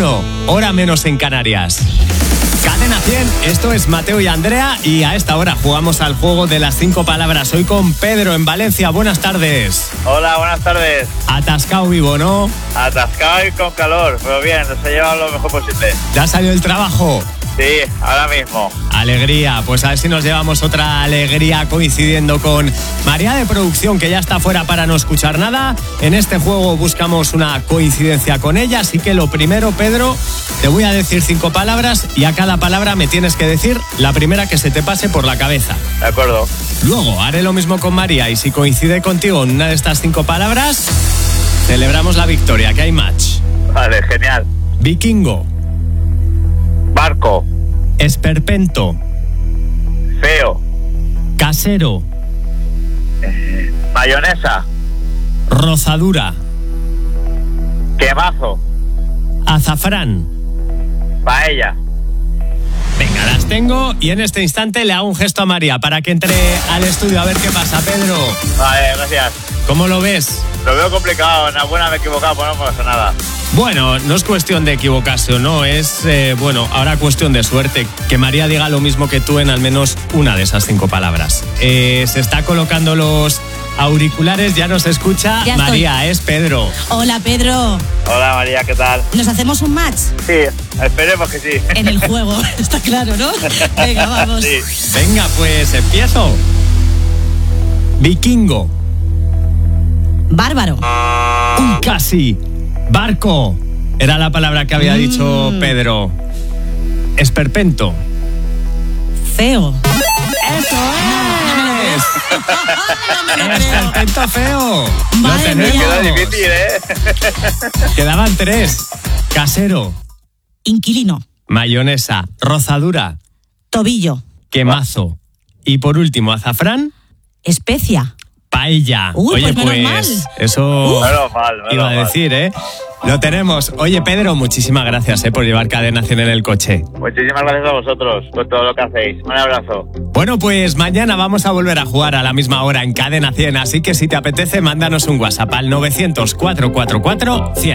1, hora menos en Canarias. Cadena 100, esto es Mateo y Andrea y a esta hora jugamos al juego de las 5 palabras. Hoy con Pedro en Valencia. Buenas tardes. Hola, buenas tardes. Atascado vivo, ¿no? Atascado y con calor, pero bien, nos ha llevado lo mejor posible. ¿Ya ha salido el trabajo? Sí, ahora mismo. Alegría, pues a ver si nos llevamos otra alegría coincidiendo con María de producción, que ya está fuera para no escuchar nada. En este juego buscamos una coincidencia con ella, así que lo primero, Pedro, te voy a decir 5 palabras y a cada palabra me tienes que decir la primera que se te pase por la cabeza. De acuerdo. Luego haré lo mismo con María y si coincide contigo en una de estas 5 palabras, celebramos la victoria, que hay match. Vale, genial. Vikingo. Barco. Esperpento. Feo. Casero. Mayonesa. Rozadura. Quemazo. Azafrán. Paella. Venga, las tengo y en este instante le hago un gesto a María para que entre al estudio a ver qué pasa. Pedro, Vale, gracias. ¿cómo lo ves? Lo veo complicado, en alguna me he equivocado, pues no pasa nada. Bueno, no es cuestión de equivocarse o no, es, ahora cuestión de suerte. Que María diga lo mismo que tú en al menos una de esas 5 palabras. Se está colocando los auriculares, ya nos escucha Ya María, es Pedro. Hola, Pedro. Hola, María, ¿qué tal? ¿Nos hacemos un match? Sí, esperemos que sí. En el juego, está claro, ¿no? Venga, vamos. Sí. Venga, pues empiezo. Vikingo. Bárbaro. Casi. Barco. Era la palabra que había dicho Pedro. Esperpento. Feo. ¡Eso es! No me lo creo. Esperpento feo. Madre Lo tenemos. mía. Queda difícil, Quedaban 3. Casero. Inquilino. Mayonesa. Rozadura. Tobillo. Quemazo. Y por último, azafrán. Especia. Paella. Uy, Oye, pues menos mal. eso Menos mal, iba a decir, ¿eh? Lo tenemos. Oye, Pedro, muchísimas gracias por llevar Cadena 100 en el coche. Muchísimas gracias a vosotros por todo lo que hacéis. Un abrazo. Bueno, pues mañana vamos a volver a jugar a la misma hora en Cadena 100, así que si te apetece, mándanos un WhatsApp al 900 444 100.